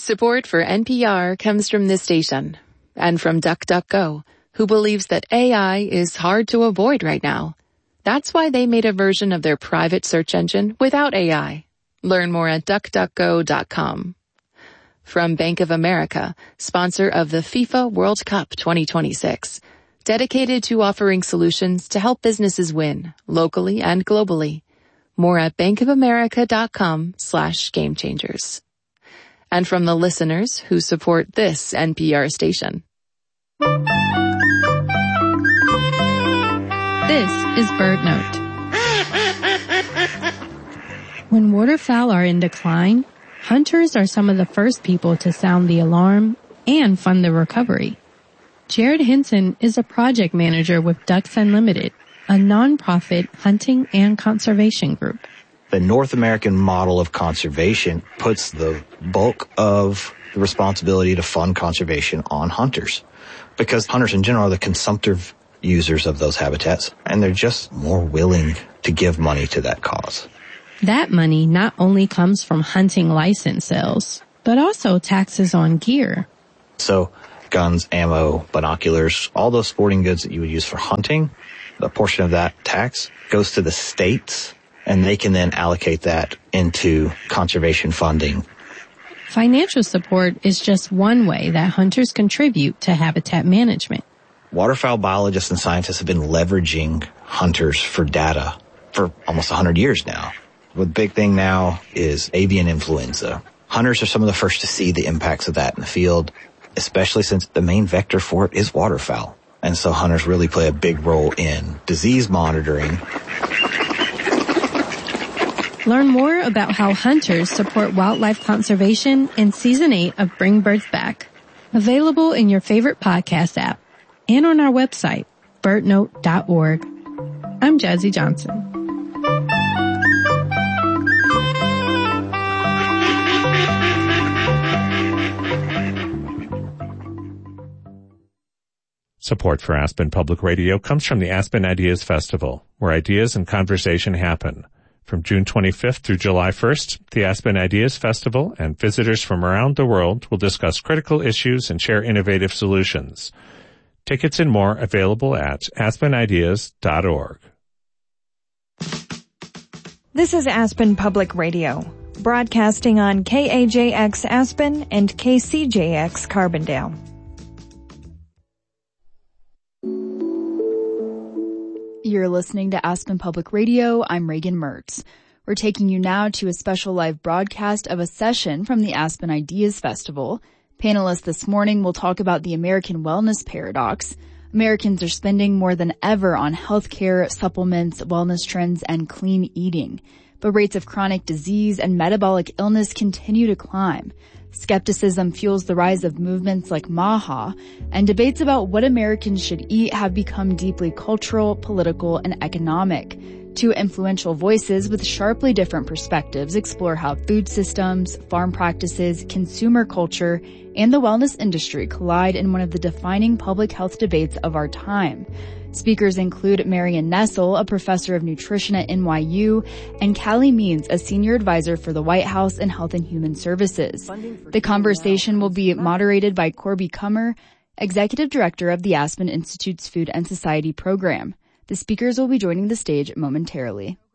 Support for NPR comes from this station and from DuckDuckGo, who believes that AI is hard to avoid right now. That's why they made a version of their private search engine without AI. Learn more at DuckDuckGo.com. From Bank of America, sponsor of the FIFA World Cup 2026, dedicated to offering solutions to help businesses win, locally and globally. More at bankofamerica.com/gamechangers. And from the listeners who support this NPR station. This is BirdNote. When waterfowl are in decline, hunters are some of the first people to sound the alarm and fund the recovery. Jared Hinson is a project manager with Ducks Unlimited, a nonprofit hunting and conservation group. The North American model of conservation puts the bulk of the responsibility to fund conservation on hunters, because hunters in general are the consumptive users of those habitats, and they're just more willing to give money to that cause. That money not only comes from hunting license sales, but also taxes on gear. So guns, ammo, binoculars, all those sporting goods that you would use for hunting, a portion of that tax goes to the states, and they can then allocate that into conservation funding. Financial support is just one way that hunters contribute to habitat management. Waterfowl biologists and scientists have been leveraging hunters for data for almost 100 years now. The big thing now is avian influenza. Hunters are some of the first to see the impacts of that in the field, especially since the main vector for it is waterfowl. And so hunters really play a big role in disease monitoring. Learn more about how hunters support wildlife conservation in Season 8 of Bring Birds Back. Available in your favorite podcast app and on our website, birdnote.org. I'm Jazzy Johnson. Support for Aspen Public Radio comes from the Aspen Ideas Festival, where ideas and conversation happen. From June 25th through July 1st, the Aspen Ideas Festival and visitors from around the world will discuss critical issues and share innovative solutions. Tickets and more available at aspenideas.org. This is Aspen Public Radio, broadcasting on KAJX Aspen and KCJX Carbondale. You're listening to Aspen Public Radio. I'm Reagan Mertz. We're taking you now to a special live broadcast of a session from the Aspen Ideas Festival. Panelists this morning will talk about the American wellness paradox. Americans are spending more than ever on healthcare, supplements, wellness trends, and clean eating. But rates of chronic disease and metabolic illness continue to climb. Skepticism fuels the rise of movements like MAHA, and debates about what Americans should eat have become deeply cultural, political, and economic. Two influential voices with sharply different perspectives explore how food systems, farm practices, consumer culture, and the wellness industry collide in one of the defining public health debates of our time. Speakers include Marion Nestle, a professor of nutrition at NYU, and Callie Means, a senior advisor for the White House and Health and Human Services. The conversation will be moderated by Corby Kummer, executive director of the Aspen Institute's Food and Society program. The speakers will be joining the stage momentarily.